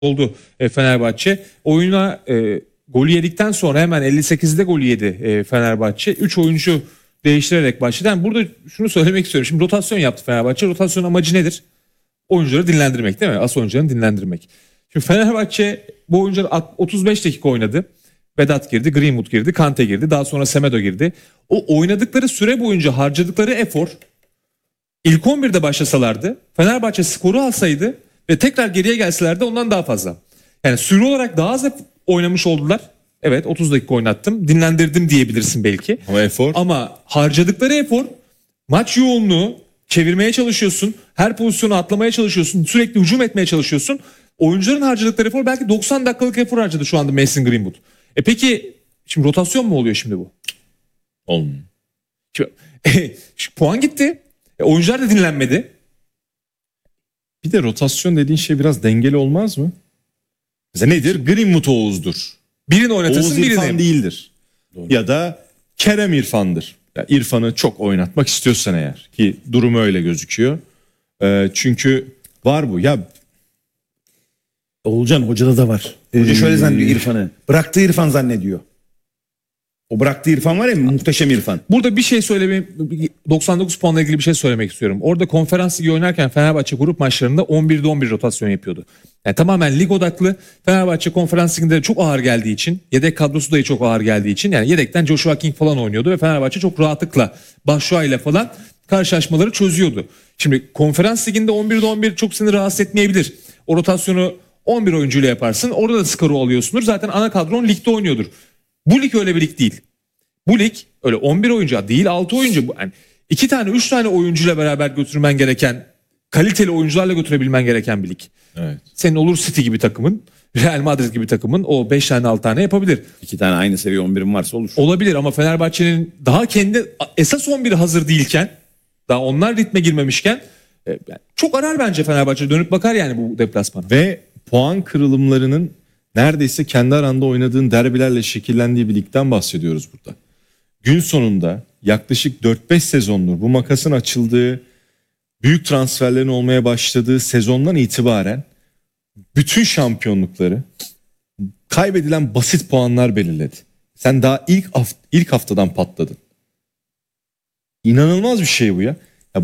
oldu Fenerbahçe. Oyuna golü yedikten sonra hemen 58'de golü yedi Fenerbahçe. 3 oyuncu değiştirerek başladı. Yani burada şunu söylemek istiyorum. Şimdi rotasyon yaptı Fenerbahçe. Rotasyon amacı nedir? Oyuncuları dinlendirmek, değil mi? Asıl oyuncularını dinlendirmek. Şimdi Fenerbahçe bu oyuncular 35 dakika oynadı. Vedat girdi, Greenwood girdi, Kante girdi. Daha sonra Semedo girdi. O oynadıkları süre boyunca harcadıkları efor, ilk 11'de başlasalardı, Fenerbahçe skoru alsaydı ve tekrar geriye gelselerdi ondan daha fazla. Yani süre olarak daha az oynamış oldular. Evet, 30 dakika oynattım, dinlendirdim diyebilirsin belki. Ama harcadıkları efor, maç yoğunluğu, çevirmeye çalışıyorsun, her pozisyonu atlamaya çalışıyorsun, sürekli hücum etmeye çalışıyorsun. Oyuncuların harcadıkları efor belki 90 dakikalık efor harcadı şu anda Mason Greenwood. Peki şimdi rotasyon mu oluyor şimdi bu? Olmuyor. Puan gitti. Oyuncular da dinlenmedi. Bir de rotasyon dediğin şey biraz dengeli olmaz mı? Mesela nedir? Greenwood Oğuz'dur. Birini oynatırsın, Oğuz İrfan birini değildir. Doğru. Ya da Kerem İrfan'dır. Ya İrfan'ı çok oynatmak istiyorsan eğer, ki durumu öyle gözüküyor. Çünkü var bu. Ya Oğulcan hocada da var. Hoca şöyle zannediyor İrfan'ı. Bıraktığı İrfan zannediyor. O bıraktığı İrfan var ya, muhteşem İrfan. Burada bir şey söylemeyeyim. 99 puanla ilgili bir şey söylemek istiyorum. Orada konferans ligi oynarken Fenerbahçe grup maçlarında 11'de 11 rotasyon yapıyordu. Yani tamamen lig odaklı. Fenerbahçe konferans liginde çok ağır geldiği için, yedek kadrosu da çok ağır geldiği için, yani yedekten Joshua King falan oynuyordu ve Fenerbahçe çok rahatlıkla Batshuayi ile falan karşılaşmaları çözüyordu. Şimdi konferans liginde 11'de 11 çok seni rahatsız etmeyebilir. O rotasyonu 11 oyuncuyla yaparsın. Orada da skoru alıyorsundur. Zaten ana kadron ligde oynuyordur. Bu lig öyle bir lig değil. Bu lig öyle 11 oyuncu değil, 6 oyuncu. Yani 2 tane 3 tane oyuncuyla beraber götürmen gereken, kaliteli oyuncularla götürebilmen gereken bir lig. evet. Senin olur City gibi takımın, Real Madrid gibi takımın o 5 tane 6 tane yapabilir. 2 tane aynı seviye 11'im varsa olur. Olabilir ama Fenerbahçe'nin daha kendi esas 11'i hazır değilken, daha onlar ritme girmemişken yani çok arar bence Fenerbahçe, dönüp bakar yani bu deplasmana. Ve puan kırılımlarının neredeyse kendi aranda oynadığın derbilerle şekillendiği bir ligden bahsediyoruz burada. Gün sonunda yaklaşık 4-5 sezondur bu makasın açıldığı, büyük transferlerin olmaya başladığı sezondan itibaren bütün şampiyonlukları kaybedilen basit puanlar belirledi. Sen daha ilk haftadan patladın. İnanılmaz bir şey bu ya. Ya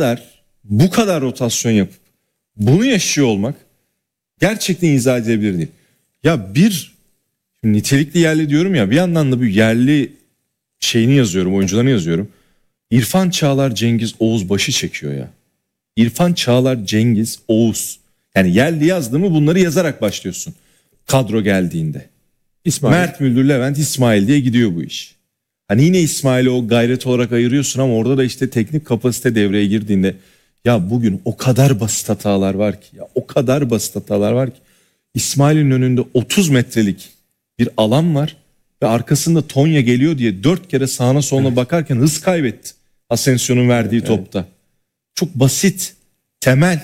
bu kadar rotasyon yapıp bunu yaşıyor olmak gerçekten izah edilebilir değil. Ya şimdi nitelikli yerli diyorum ya, bir yandan da bir yerli şeyini yazıyorum, oyuncularını yazıyorum. İrfan Çağlar, Cengiz, Oğuz başı çekiyor ya. İrfan Çağlar, Cengiz, Oğuz. Yani yerli yazdığımı bunları yazarak başlıyorsun. Kadro geldiğinde. İsmail. Mert Müldür, Levent, İsmail diye gidiyor bu iş. Hani yine İsmail'i o gayret olarak ayırıyorsun ama orada da işte teknik kapasite devreye girdiğinde ya bugün o kadar basit hatalar var ki, ya o kadar basit hatalar var ki. İsmail'in önünde 30 metrelik bir alan var ve arkasında Tonya geliyor diye 4 kere sağına soluna bakarken hız kaybetti. Asensio'nun verdiği topta. Çok basit, temel.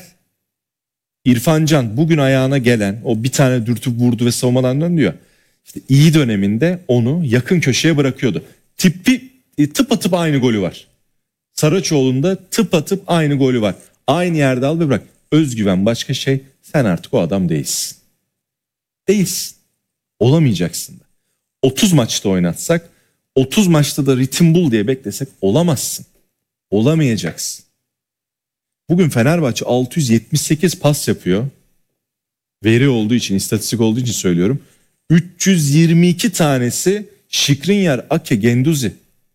İrfan Can bugün ayağına gelen o bir tane dürtüp vurdu ve savunmadan döndü ya. İşte iyi döneminde onu yakın köşeye bırakıyordu. Tıpatıp aynı golü var. Saraçoğlu'nda tıpatıp aynı golü var. Aynı yerde al ve bırak. Özgüven başka şey. Sen artık o adam değilsin. Değilsin. Olamayacaksın da. 30 maçta oynatsak, 30 maçta da ritim bul diye beklesek olamazsın. Olamayacaksın. Bugün Fenerbahçe 678 pas yapıyor. Veri olduğu için, istatistik olduğu için söylüyorum. 322 tanesi Skriniar, Ake, Guendouzi.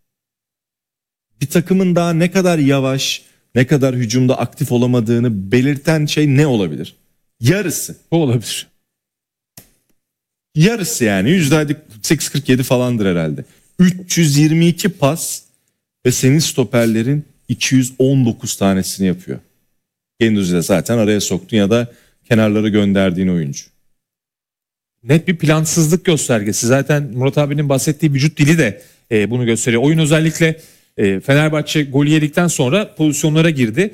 Bir takımın daha ne kadar yavaş, ne kadar hücumda aktif olamadığını belirten şey ne olabilir? Yarısı. Bu olabilir. Yarısı yani %8-47 falandır herhalde. 322 pas ve senin stoperlerin 219 tanesini yapıyor. Guendouzi de zaten araya soktun ya da kenarlara gönderdiğin oyuncu. Net bir plansızlık göstergesi. Zaten Murat abinin bahsettiği vücut dili de bunu gösteriyor. Oyun özellikle Fenerbahçe golü yedikten sonra pozisyonlara girdi.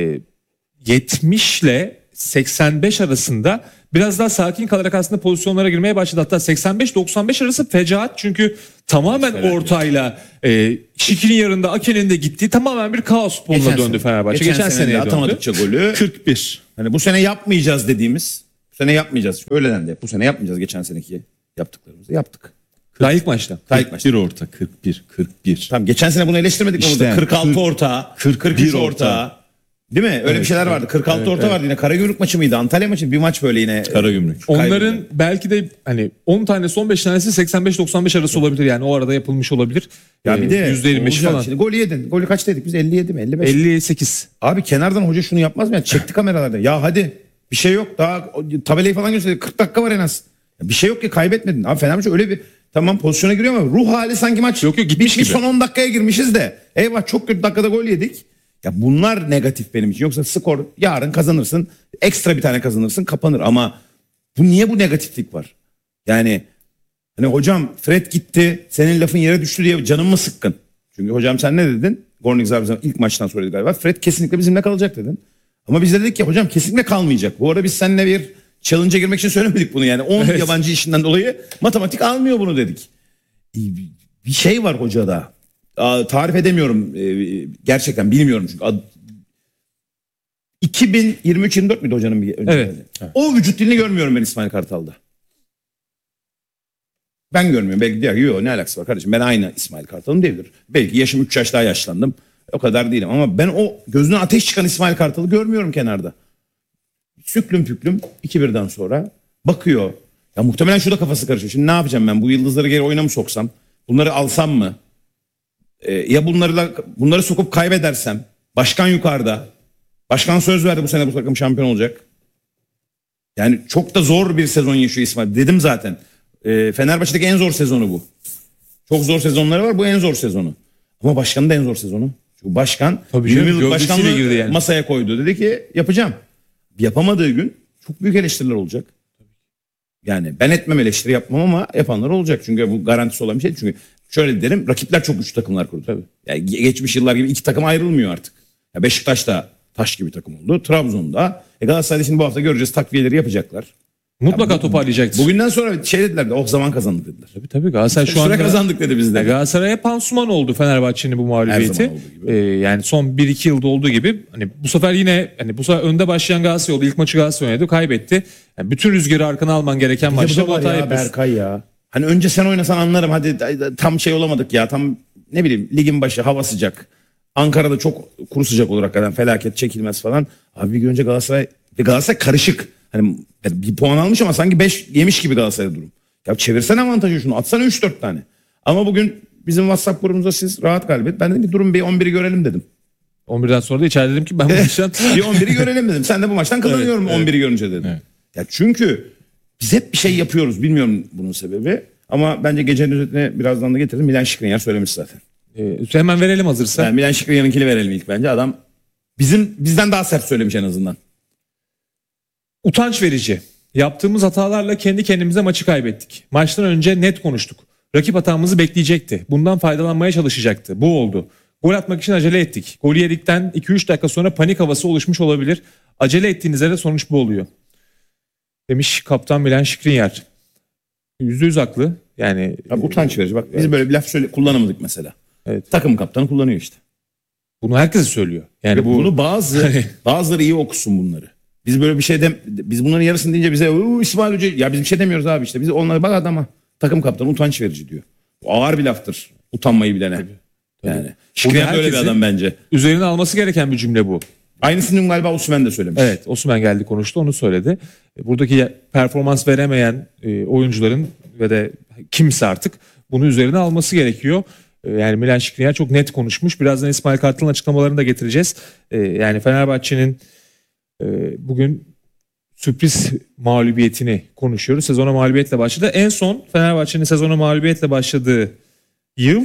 70 ile 85 arasında biraz daha sakin kalarak aslında pozisyonlara girmeye başladı. Hatta 85-95 arası fecaat, çünkü tamamen ortayla Şikri'nin yarında, Ake'nin de gittiği tamamen bir kaos futboluna döndü Fenerbahçe. Geçen sene atamadıkça golü 41. Hani bu sene yapmayacağız dediğimiz, sene yapmayacağız. Öyle dendi. Bu sene yapmayacağız geçen seneki yaptıklarımızı. Yaptık. Daha ilk maçta. Daha ilk maçta. 41 orta 41. Tamam geçen sene bunu eleştirmedik mi İşte, burada? 46 40, orta, 41 43 orta. orta. Değil mi? Öyle bir şeyler vardı. 46 orta vardı yine. Karagümrük maçı mıydı? Antalya maçı bir maç böyle yine. Karagümrük. Onların belki de hani 10 tanesi 15 tanesi 85-95 arası olabilir yani o arada yapılmış olabilir. Ya bir de %25 olacak. falan. Şimdi golü yedin. Golü kaç dedik biz? 57 mi? 55. 58. Abi kenardan hoca şunu yapmaz mı? Yani çekti kameralarda. Ya hadi bir şey yok. Daha tabelayı falan gösterdi. 40 dakika var en az. Ya bir şey yok ki kaybetmedin. Abi Fenerbahçe öyle bir tamam pozisyona giriyor ama ruh hali sanki maç Yok, gitmiş bitmiş, gibi. son 10 dakikaya girmişiz de. Eyvah çok kötü dakikada gol yedik. Ya bunlar negatif benim için. Yoksa skor yarın kazanırsın. Ekstra bir tane kazanırsın kapanır ama niye bu negatiflik var? Yani hani hocam Fred gitti senin lafın yere düştü diye canım mı sıkkın? Çünkü hocam sen ne dedin? Gornik Zabrze ilk maçtan sonra dedi galiba. Fred kesinlikle bizimle kalacak dedin. Ama biz de dedik ki hocam kesinlikle kalmayacak. Bu arada biz seninle bir challenge'a girmek için söylemedik bunu yani. 10 yabancı işinden dolayı matematik almıyor bunu dedik. Bir şey var hocada. Tarif edemiyorum. Gerçekten bilmiyorum çünkü. 2023-24 müydü hocanın bir önce? Evet. O vücut dilini görmüyorum ben İsmail Kartal'da. Ben görmüyorum. Belki diyor ki yok ne alakası var kardeşim ben aynı İsmail Kartal'ım değildir. Belki yaşım 3 yaş daha yaşlandım. O kadar değilim ama ben o gözüne ateş çıkan İsmail Kartal'ı görmüyorum kenarda. Süklüm püklüm 2-1'den sonra bakıyor. Ya muhtemelen şu da kafası karışıyor. Şimdi ne yapacağım ben? Bu yıldızları geri oyuna mı soksam? Bunları alsam mı? Ya bunları sokup kaybedersem? Başkan yukarıda. Başkan söz verdi bu sene bu takım şampiyon olacak. Yani çok da zor bir sezon yaşıyor İsmail. Dedim zaten. Fenerbahçe'deki en zor sezonu bu. Çok zor sezonları var. Bu en zor sezonu. Ama başkanın da en zor sezonu. Çünkü başkan Tabii 20 canım, yıllık gövdesiyle başkanlığı girdi yani. masaya koydu. Dedi ki yapacağım. Yapamadığı gün çok büyük eleştiriler olacak. Yani ben etmem eleştiri yapmam ama yapanlar olacak. Çünkü bu garantisi olan bir şey. Çünkü şöyle derim rakipler çok güçlü takımlar kurdu. Tabii. Yani geçmiş yıllar gibi iki takım ayrılmıyor artık. Ya Beşiktaş da taş gibi takım oldu. Trabzon'da. Galatasaray'da şimdi bu hafta göreceğiz takviyeleri yapacaklar. Mutlaka toparlayacaktır. Bugünden sonra şey dediler de oh zaman kazandık dediler. Tabii Galatasaray şu Süre anda kazandık dedi bizde. Galatasaray'a pansuman oldu Fenerbahçe'nin bu Her mağlubiyeti. zaman olduğu gibi. Yani son 1-2 yılda olduğu gibi hani bu sefer yine hani bu sefer önde başlayan Galatasaray oldu. İlk maçı Galatasaray oynadı, kaybetti. Yani bütün rüzgarı arkana alman gereken maçta bu hata yapıyorsun. Berkay ya. Hani önce sen oynasan anlarım hadi tam şey olamadık ya tam ne bileyim ligin başı hava sıcak. Ankara'da çok kuru sıcak olur hakikaten felaket çekilmez falan. Abi bir gün önce Galatasaray karışık. Hani bir puan almış ama sanki 5 yemiş gibi Galatasaray durum. Ya çevirsene avantajı şunu atsana 3-4 tane. Ama bugün bizim WhatsApp grubumuzda siz rahat galibiyet. Ben dedim ki durun bir 11'i görelim dedim. 11'den sonra da içeride dedim ki ben bu maçtan Bir 11'i görelim dedim. Sen de bu maçtan kazanıyorum 11'i görünce dedim. Evet. Ya çünkü biz hep bir şey yapıyoruz. Bilmiyorum bunun sebebi. Ama bence gecenin özetine birazdan da getirdim. Milan Skriniar söylemiş zaten. hemen verelim hazırsa. Yani Milan Skriniar'ınkini verelim ilk bence. Adam bizden daha sert söylemiş en azından. Utanç verici. Yaptığımız hatalarla kendi kendimize maçı kaybettik. Maçtan önce net konuştuk. Rakip hatamızı bekleyecekti. Bundan faydalanmaya çalışacaktı. Bu oldu. Gol atmak için acele ettik. Golü yedikten 2-3 dakika sonra panik havası oluşmuş olabilir. Acele ettiğinizde de sonuç bu oluyor. Demiş kaptan Milan Skriniar. %100 haklı. Yani Abi utanç verici. Bak biz böyle bir laf kullanamadık mesela. Evet. Takım kaptanı kullanıyor işte. bunu herkes söylüyor. Yani bu Bunu bazıları iyi okusun bunları. Biz böyle bir şey biz bunların yarısını deyince bize İsmail Hoca ya biz bir şey demiyoruz abi işte. Biz onlara bak adama takım kaptanı utanç verici diyor. Bu ağır bir laftır. Utanmayı bilene. Yani. Skriniar böyle bir herkesin adam bence. üzerine alması gereken bir cümle bu. Aynısını galiba Osimhen de söylemiş. Evet, Osimhen geldi konuştu, onu söyledi. Buradaki performans veremeyen oyuncuların ve de kimse artık bunu üzerine alması gerekiyor. Yani Milan Skriniar çok net konuşmuş. Birazdan İsmail Kartal'ın açıklamalarını da getireceğiz. Yani Fenerbahçe'nin bugün sürpriz mağlubiyetini konuşuyoruz. Sezona mağlubiyetle başladı. En son Fenerbahçe'nin sezona mağlubiyetle başladığı yıl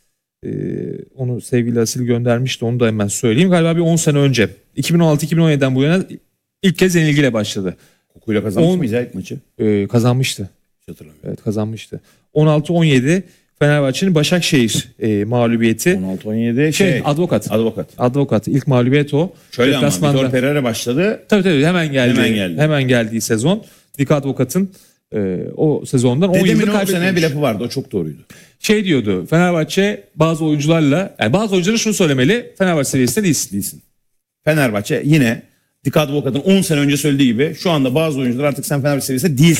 onu sevgili Asil göndermişti, onu da hemen söyleyeyim. Galiba bir 10 sene önce 2016-2017'den bu yana ilk kez yenilgiyle başladı. Kokuyla kazanmış mıyız ya ilk maçı? Kazanmıştı. Hiç hatırlamıyorum. Evet, kazanmıştı. 16-17 Fenerbahçe'nin Başakşehir mağlubiyeti. 16-17 Advokat. İlk mağlubiyet o. Şöyle ama Deplasmanda. Vitor Pereira başladı. Tabii hemen geldi. Hemen geldi. Hemen geldiği sezon. Dik Advokat'ın o sezondan 10 Dedemin yıldır o sene bir kaybetmemiş. lafı vardı o çok doğruydu. Şey diyordu, Fenerbahçe bazı oyuncularla, yani bazı oyunculara şunu söylemeli, Fenerbahçe seviyesinde değilsin. Değilsin. Fenerbahçe yine Dikkat Advokat'ın 10 sene önce söylediği gibi şu anda bazı oyuncular artık sen Fenerbahçe seviyesinde değilsin.